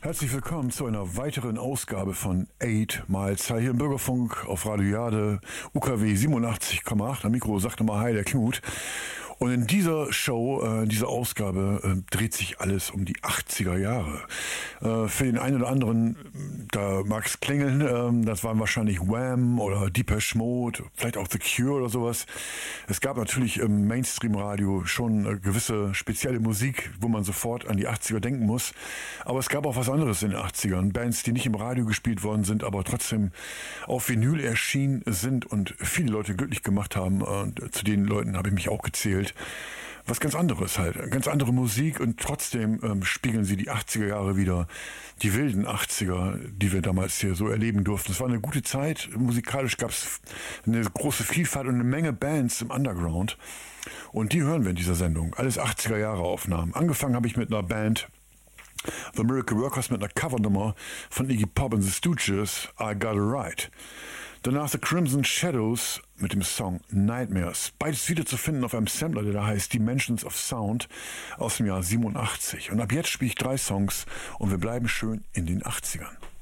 Herzlich willkommen zu einer weiteren Ausgabe von 8 Miles High hier im Bürgerfunk auf Radio Jade, UKW 87,8. Am Mikro sagt nochmal Hi, der Knut. Und in dieser Show, in dieser Ausgabe dreht sich alles um die 80er Jahre. Für den einen oder anderen, da mag es klingeln, das waren wahrscheinlich Wham oder Depeche Mode, vielleicht auch The Cure oder sowas. Es gab natürlich im Mainstream-Radio schon gewisse spezielle Musik, wo man sofort an die 80er denken muss. Aber es gab auch was anderes in den 80ern. Bands, die nicht im Radio gespielt worden sind, aber trotzdem auf Vinyl erschienen sind und viele Leute glücklich gemacht haben. Und zu den Leuten habe ich mich auch gezählt. Was ganz anderes halt, ganz andere Musik und trotzdem spiegeln sie die 80er Jahre wieder, die wilden 80er, die wir damals hier so erleben durften. Es war eine gute Zeit, musikalisch gab es eine große Vielfalt und eine Menge Bands im Underground und die hören wir in dieser Sendung, alles 80er Jahre Aufnahmen. Angefangen habe ich mit einer Band, The Miracle Workers, mit einer Covernummer von Iggy Pop and the Stooges, I Got It Right. Danach The Crimson Shadows mit dem Song Nightmares. Beides wieder zu finden auf einem Sampler, der da heißt Dimensions of Sound aus dem Jahr 87. Und ab jetzt spiele ich 3 Songs und wir bleiben schön in den 80ern.